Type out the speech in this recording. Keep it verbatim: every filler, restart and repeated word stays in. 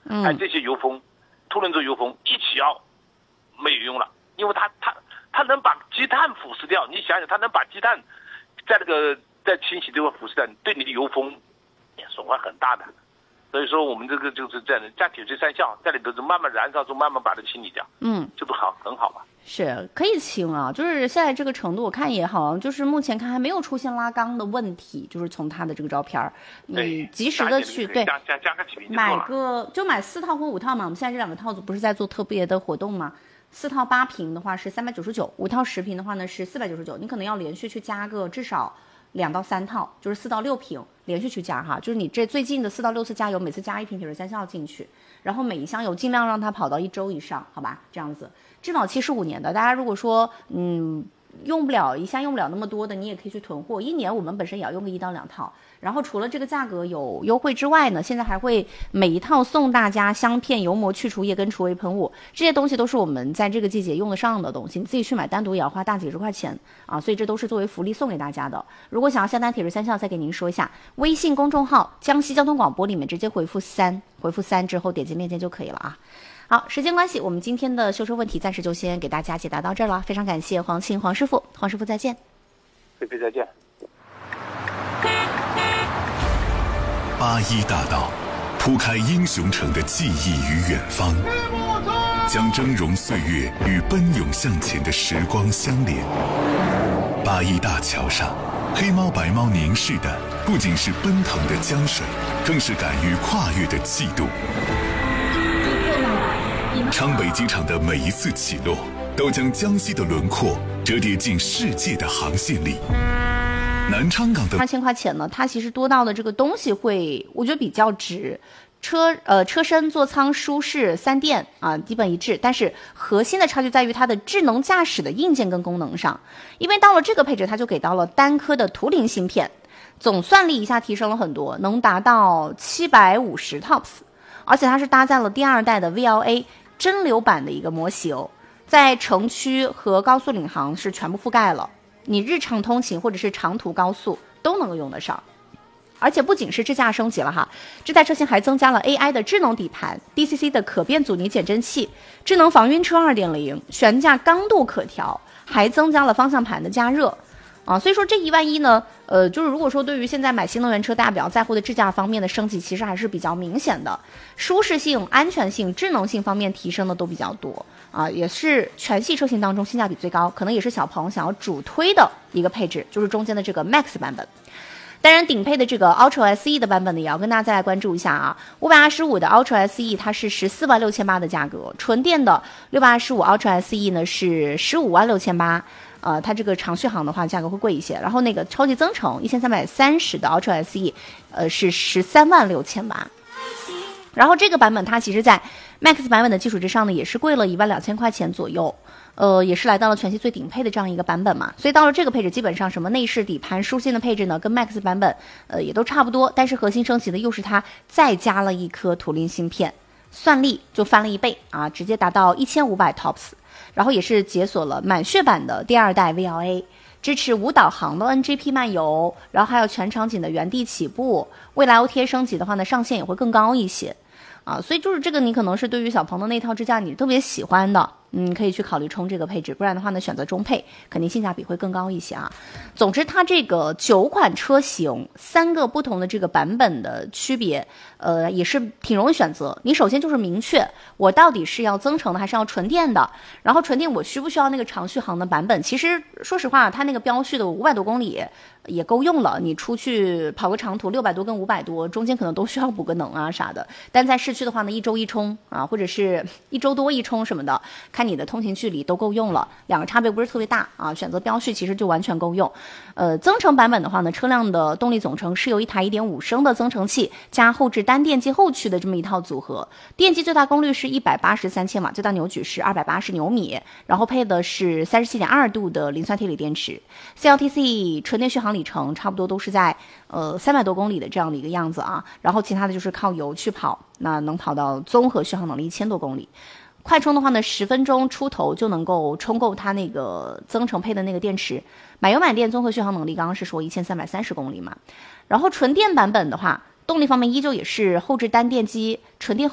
嗯，哎，这些油封，凸轮轴油封一起要没有用了，因为它它它能把积碳腐蚀掉。你想想，它能把积碳在那个在清洗这块腐蚀掉，对你的油封损坏很大的。所以说我们这个就是这样的，加铁质三效在里头是慢慢燃烧中，慢慢把它清理掉，嗯，这不好很好吗？ 是可以清啊，就是现在这个程度，我看也好像就是目前看还没有出现拉缸的问题，就是从它的这个照片，你及时的去对加加加个几瓶就买个就买四套或五套嘛，我们现在这两个套组不是在做特别的活动吗？四套八瓶的话是三百九十九，五套十瓶的话呢是四百九十九，你可能要连续去加个至少两到三套，就是四到六瓶连续去加哈，就是你这最近的四到六次加油，每次加一瓶铁质三效进去，然后每一箱油尽量让它跑到一周以上，好吧？这样子，质保期是五年的。大家如果说嗯用不了一下用不了那么多的，你也可以去囤货，一年我们本身也要用个一到两套。然后除了这个价格有优惠之外呢，现在还会每一套送大家香片、油膜去除液跟除味喷雾，这些东西都是我们在这个季节用得上的东西，你自己去买单独也要花大几十块钱啊，所以这都是作为福利送给大家的。如果想要下单铁质三效，再给您说一下，微信公众号江西交通广播里面直接回复三，回复三之后点击链接就可以了啊。好，时间关系，我们今天的修车问题暂时就先给大家解答到这儿了，非常感谢黄庆黄师傅，黄师傅再见。 菲菲再见。 八一大道铺开英雄城的记忆与远方，将峥嵘岁月与奔涌向前的时光相连。八一大桥上，黑猫白猫凝视的不仅是奔腾的江水，更是敢于跨越的气度。昌北机场的每一次起落，都将江西的轮廓折叠进世界的航线里。南昌港的八千块钱呢，它其实多到的这个东西会，我觉得比较值。车呃车身座舱舒适三电啊基本一致，但是核心的差距在于它的智能驾驶的硬件跟功能上。因为到了这个配置，它就给到了单颗的图灵芯片，总算力一下提升了很多，能达到七百五十 T O P S， 而且它是搭载了第二代的 V L A 真流版的一个模型，在城区和高速领航是全部覆盖了。你日常通勤或者是长途高速都能够用得上，而且不仅是智驾升级了哈，这台车型还增加了 A I 的智能底盘、D C C 的可变阻尼减震器、智能防晕车 二点零、悬架刚度可调，还增加了方向盘的加热啊。所以说这一万一呢，呃，就是如果说对于现在买新能源车大家比较在乎的智驾方面的升级，其实还是比较明显的，舒适性、安全性、智能性方面提升的都比较多。啊，也是全系车型当中性价比最高，可能也是小鹏想要主推的一个配置，就是中间的这个 Max 版本。当然，顶配的这个 Ultra S E 的版本呢，也要跟大家再来关注一下啊。五百二十五的 Ultra S E 它是十四万六千八的价格，纯电的六百二十五 Ultra S E 呢是十五万六千八，呃，它这个长续航的话价格会贵一些。然后那个超级增程一千三百三十的 Ultra S E， 呃是十三万六千八。然后这个版本它其实在 Max 版本的基础之上呢，也是贵了一万两千块钱左右，呃，也是来到了全系最顶配的这样一个版本嘛。所以到了这个配置，基本上什么内饰、底盘、舒适性的配置呢，跟 Max 版本呃也都差不多。但是核心升级的又是它再加了一颗图灵芯片，算力就翻了一倍啊，直接达到一千五百 T O P S。然后也是解锁了满血版的第二代 V L A。支持无导航的 N G P 漫游，然后还有全场景的原地起步。未来 O T A 升级的话呢，上限也会更高一些，啊，所以就是这个你可能是对于小鹏的那套支架你特别喜欢的，嗯，可以去考虑冲这个配置，不然的话呢，选择中配肯定性价比会更高一些啊。总之，它这个九款车型三个不同的这个版本的区别，呃，也是挺容易选择。你首先就是明确我到底是要增程的还是要纯电的，然后纯电我需不需要那个长续航的版本？其实说实话，它那个标续的五百多公里也够用了，你出去跑个长途六百多跟五百多，中间可能都需要补个能啊啥的。但在市区的话呢，一周一充啊，或者是一周多一充什么的，看你的通勤距离都够用了，两个差别不是特别大啊。选择标续其实就完全够用。呃，增程版本的话呢，车辆的动力总成是由一台 一点五升的增程器加后置单电机后驱的这么一套组合，电机最大功率是一百八十三千瓦，最大扭矩是二百八十牛米，然后配的是 三十七点二度的磷酸铁锂电池 ，C L T C 纯电续航里程差不多都是在呃三百多公里的这样的一个样子啊，然后其他的就是靠油去跑，那能跑到综合续航能力一千多公里。快充的话呢，十分钟出头就能够充够它那个增程配的那个电池，买油买电综合续航能力刚刚是说一千三百三十公里嘛。然后纯电版本的话，动力方面依旧也是后置单电机纯电